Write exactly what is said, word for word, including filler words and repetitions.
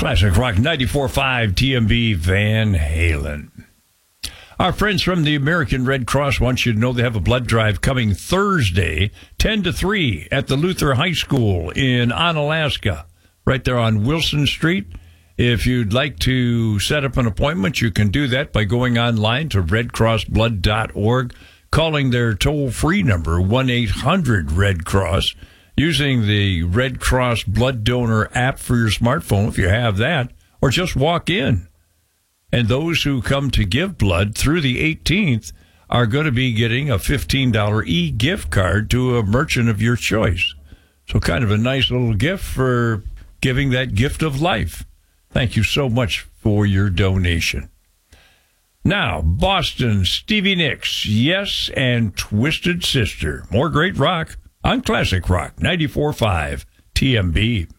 Classic Rock ninety-four point five T M B Van Halen. Our friends from the American Red Cross want you to know they have a blood drive coming Thursday, ten to three, at the Luther High School in Onalaska, right there on Wilson Street. If you'd like to set up an appointment, you can do that by going online to red cross blood dot org, calling their toll-free number, one eight hundred red cross, using the Red Cross Blood Donor app for your smartphone, if you have that, or just walk in. And those who come to give blood through the eighteenth are going to be getting a fifteen dollars e-gift card to a merchant of your choice. So kind of a nice little gift for giving that gift of life. Thank you so much for your donation. Now, Boston, Stevie Nicks, Yes, and Twisted Sister. More great rock on Classic Rock ninety-four point five T M B.